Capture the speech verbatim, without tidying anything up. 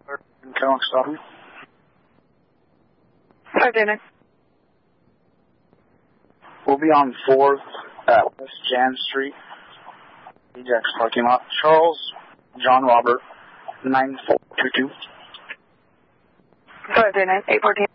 Cadillac stopping. five J nine. We'll be on fourth at West Jan Street, Ajax parking lot. Charles John Robert, nine four two two. five J nine, eight fourteen.